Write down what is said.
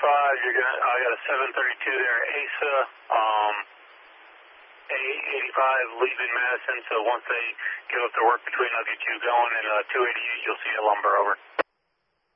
I got a 732 there at ASA, 885 leaving Madison, so once they give up their work between, I'll get you going, and 288 you'll see a lumber over.